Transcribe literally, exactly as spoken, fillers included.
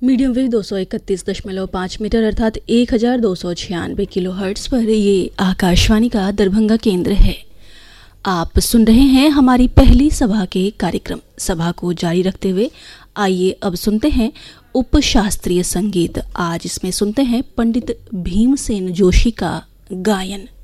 Medium wave दो सौ इकतीस दशमलव पाँच मीटर अर्थात एक हजार दो सौ छियानवे किलो हर्ट्स पर ये आकाशवाणी का दरभंगा केंद्र है। आप सुन रहे हैं हमारी पहली सभा के कार्यक्रम। सभा को जारी रखते हुए आइए अब सुनते हैं उप शास्त्रीय संगीत। आज इसमें सुनते हैं पंडित भीमसेन जोशी का गायन।